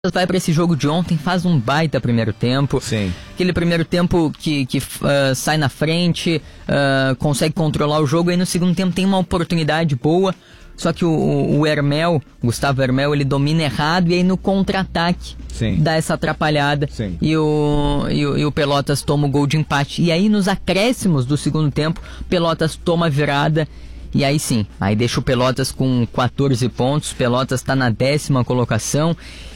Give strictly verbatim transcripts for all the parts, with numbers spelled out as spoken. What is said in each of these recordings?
vai para esse jogo de ontem, faz um baita primeiro tempo. Sim. Aquele primeiro tempo que, que uh, sai na frente, uh, consegue controlar o jogo, e aí no segundo tempo tem uma oportunidade boa, só que o, o, o Hermel, Gustavo Hermel, ele domina errado, e aí no contra-ataque Sim. dá essa atrapalhada. Sim. E, o, e, o, e o Pelotas toma o gol de empate. E aí nos acréscimos do segundo tempo, Pelotas toma a virada. E aí sim, aí deixa o Pelotas com quatorze pontos, Pelotas está na décima colocação.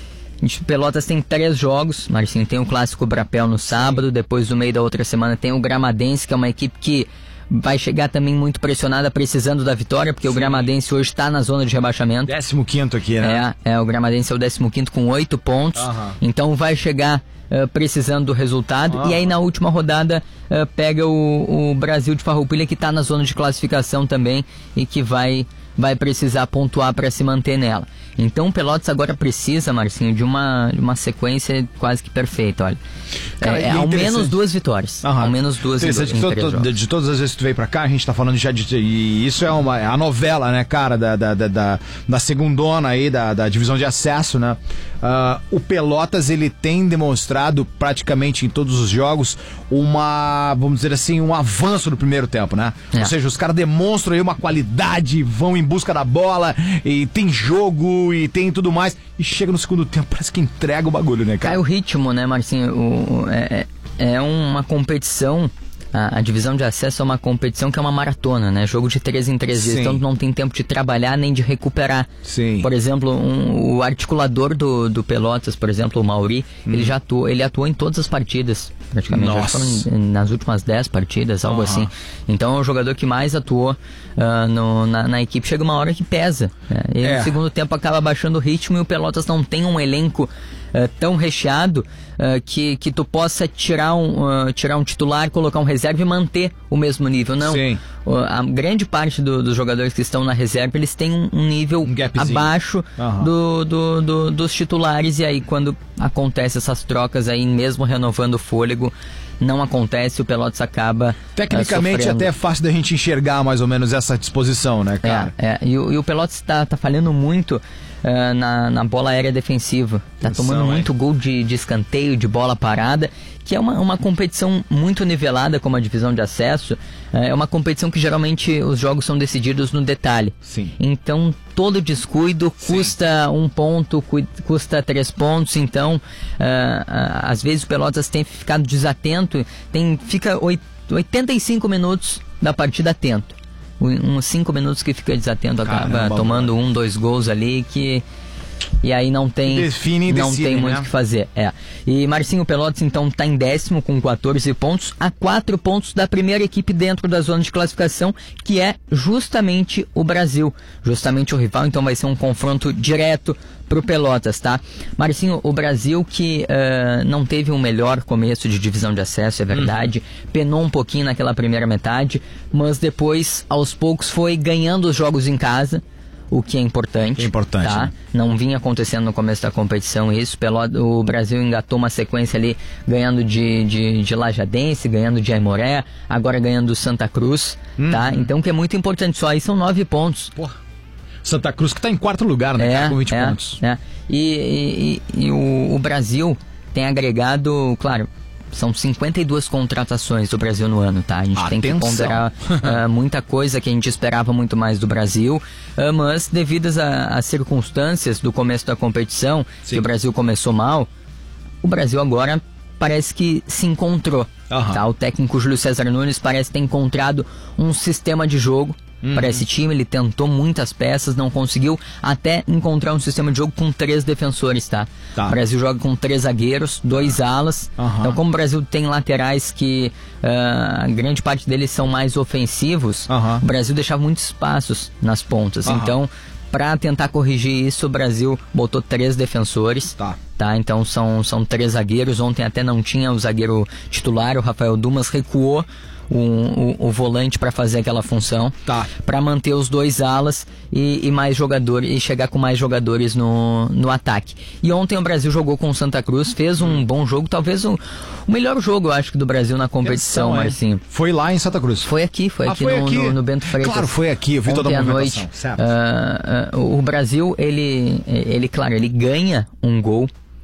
Pelotas tem três jogos, Marcinho, tem o Clássico Brapel no sábado, depois no meio da outra semana tem o Gramadense, que é uma equipe que vai chegar também muito pressionada, precisando da vitória, porque Sim. o Gramadense hoje está na zona de rebaixamento. décimo quinto aqui, né? É, é o Gramadense é o décimo quinto com oito pontos, uhum. Então vai chegar uh, precisando do resultado, uhum. E aí na última rodada uh, pega o, o Brasil de Farroupilha, que está na zona de classificação também, e que vai... vai precisar pontuar para se manter nela. Então o Pelotas agora precisa, Marcinho, de uma, de uma sequência quase que perfeita, olha. Cara, é, é ao menos duas vitórias. Uhum. Ao menos duas vitórias. De, to, de todas as vezes que tu veio pra cá, a gente tá falando já de... E isso é uma, a novela, né, cara, da, da, da, da, da segundona aí, da, da divisão de acesso, né? Uh, o Pelotas, ele tem demonstrado praticamente em todos os jogos uma, vamos dizer assim, um avanço no primeiro tempo, né? É. Ou seja, os caras demonstram aí uma qualidade, vão em busca da bola, e tem jogo, e tem tudo mais, e chega no segundo tempo, parece que entrega o bagulho, né, cara? Cai o ritmo, né, Marcinho? O, o, é, é uma competição, a, a divisão de acesso é uma competição que é uma maratona, né? Jogo de três em três dias, então não tem tempo de trabalhar nem de recuperar. Sim. Por exemplo, um, o articulador do, do Pelotas, por exemplo, o Mauri, hum. ele já atuou, ele atuou em todas as partidas, praticamente. Nossa. Já foram nas últimas dez partidas, algo uhum. assim. Então é o jogador que mais atuou uh, no, na, na equipe. Chega uma hora que pesa, né? E é. no segundo tempo acaba baixando o ritmo, e o Pelotas não tem um elenco Uh, tão recheado uh, que, que tu possa tirar um, uh, tirar um titular, colocar um reserva e manter o mesmo nível. Não. Sim. Uh, a grande parte do, dos jogadores que estão na reserva, eles têm um, um nível um abaixo uhum. do, do, do, dos titulares, e aí quando acontece essas trocas aí, mesmo renovando o fôlego, não acontece, o Pelotas acaba tecnicamente uh, até é fácil da gente enxergar mais ou menos essa disposição, né, cara? É, é. E, o, e o Pelotas tá, tá falhando muito Uh, na, na bola aérea defensiva. Tá Atenção, tomando hein? muito gol de, de escanteio, de bola parada, que é uma, uma competição muito nivelada, como a divisão de acesso. Uh, é uma competição que geralmente os jogos são decididos no detalhe. Sim. Então todo descuido custa Sim. um ponto, cu, custa três pontos. Então uh, uh, às vezes o Pelotas tem ficado desatento, tem, fica oitenta e cinco minutos da partida atento. Uns cinco minutos que fica desatento, acaba Caramba, tomando mano. um, dois gols ali, que e aí não tem Define, não decide, tem muito o né? que fazer. É. E Marcinho Pelotas então está em décimo com quatorze pontos, a quatro pontos da primeira equipe dentro da zona de classificação, que é justamente o Brasil, justamente o rival. Então vai ser um confronto direto pro Pelotas, tá? Marcinho, o Brasil que uh, não teve um melhor começo de divisão de acesso, é verdade, uhum. penou um pouquinho naquela primeira metade, mas depois, aos poucos, foi ganhando os jogos em casa, o que é importante. É importante, tá? Né? Não vinha acontecendo no começo da competição isso. Pelota, o Brasil engatou uma sequência ali, ganhando de, de, de Lajadense, ganhando de Aimoré, agora ganhando do Santa Cruz, uhum. tá? Então, que é muito importante. Só aí são nove pontos. Porra. Santa Cruz que está em quarto lugar, né? É, cara, com vinte é, pontos. É. E, e, e o, o Brasil tem agregado, claro, são cinquenta e duas contratações do Brasil no ano, tá? A gente Atenção. tem que ponderar uh, muita coisa que a gente esperava muito mais do Brasil, uh, mas devidas às circunstâncias do começo da competição, Sim. que o Brasil começou mal, o Brasil agora parece que se encontrou. Uhum. Tá? O técnico Júlio César Nunes parece ter encontrado um sistema de jogo Uhum. para esse time. Ele tentou muitas peças, não conseguiu até encontrar um sistema de jogo com três defensores, tá? tá. O Brasil joga com três zagueiros, dois alas. Uhum. Então, como o Brasil tem laterais que uh, a grande parte deles são mais ofensivos, uhum. o Brasil deixava muitos espaços nas pontas. Uhum. Então, para tentar corrigir isso, o Brasil botou três defensores. Tá. Tá, então são, são três zagueiros. Ontem até não tinha o zagueiro titular, o Rafael Dumas recuou o, o, o volante para fazer aquela função, tá. para manter os dois alas e, e mais jogadores, e chegar com mais jogadores no, no ataque. E ontem o Brasil jogou com o Santa Cruz, fez um bom jogo, talvez o, o melhor jogo, eu acho, que do Brasil na competição, Atenção, Marcinho. Foi lá em Santa Cruz? Foi aqui, foi ah, aqui, foi no, aqui. No, no Bento Freitas. Claro, foi aqui, eu vi ontem toda a à movimentação. noite. Uh, uh, o Brasil, ele, ele, claro, ele ganha um gol